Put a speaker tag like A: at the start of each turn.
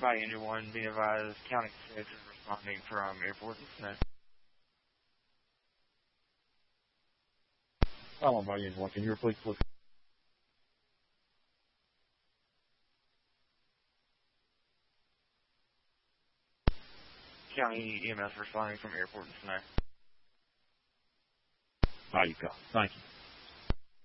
A: by Engine 1, being advised, County 6 is responding from Airport in Smith.
B: Hello, by Engine 1, can you repeat, please?
A: County EMS responding from Airport in Smith.
B: There you go. Thank you.